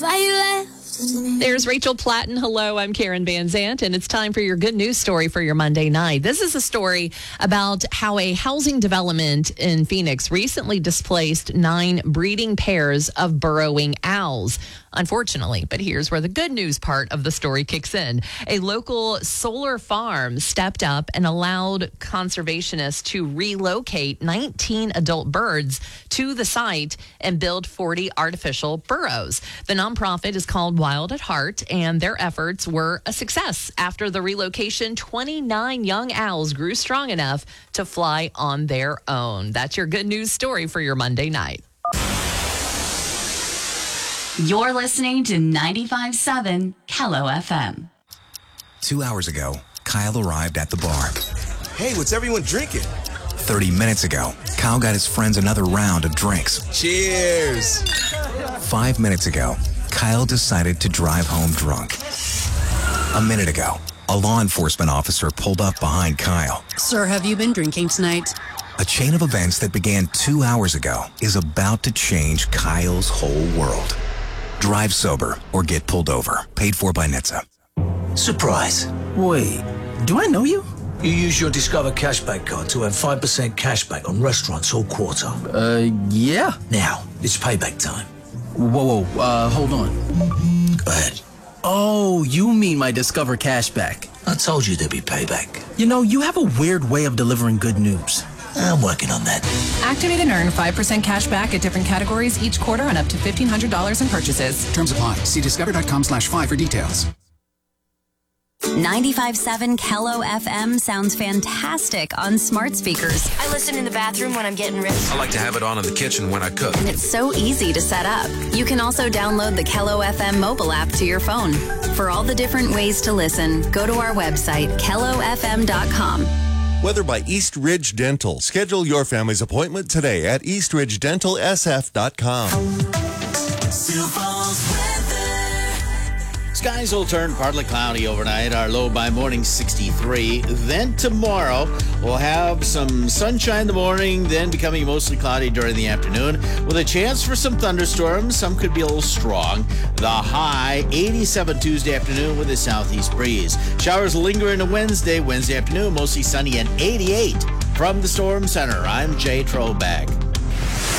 There's Rachel Platten. Hello, I'm Karen Van Zant, and it's time for your good news story for your Monday night. This is a story about how a housing development in Phoenix recently displaced 9 breeding pairs of burrowing owls. Unfortunately, but here's where the good news part of the story kicks in. A local solar farm stepped up and allowed conservationists to relocate 19 adult birds to the site and build 40 artificial burrows. The nonprofit is called Wild at Heart, and their efforts were a success. After the relocation, 29 young owls grew strong enough to fly on their own. That's your good news story for your Monday night. You're listening to 95.7 Kello FM. 2 hours ago, Kyle arrived at the bar. Hey, what's everyone drinking? 30 minutes ago, Kyle got his friends another round of drinks. Cheers! 5 minutes ago, Kyle decided to drive home drunk. A minute ago, a law enforcement officer pulled up behind Kyle. Sir, have you been drinking tonight? A chain of events that began 2 hours ago is about to change Kyle's whole world. Drive sober or get pulled over. Paid for by NHTSA. Surprise. Wait, do I know you? You use your Discover Cashback card to earn 5% cashback on restaurants all quarter. Yeah. Now, it's payback time. Whoa, hold on. Go ahead. Oh, you mean my Discover Cashback. I told you there'd be payback. You know, you have a weird way of delivering good news. I'm working on that. Activate and earn 5% cash back at different categories each quarter on up to $1,500 in purchases. Terms apply. See discover.com/5 for details. 95.7 Kello FM sounds fantastic on smart speakers. I listen in the bathroom when I'm getting ready. I like to have it on in the kitchen when I cook. And it's so easy to set up. You can also download the Kello FM mobile app to your phone. For all the different ways to listen, go to our website, kellofm.com. Weather by East Ridge Dental. Schedule your family's appointment today at eastridgedentalsf.com. Skies will turn partly cloudy overnight. Our low by morning 63. Then tomorrow we'll have some sunshine in the morning, then becoming mostly cloudy during the afternoon with a chance for some thunderstorms. Some could be a little strong. The high 87 Tuesday afternoon with a southeast breeze. Showers linger into Wednesday afternoon, mostly sunny and 88. From the Storm Center, I'm Jay Troback.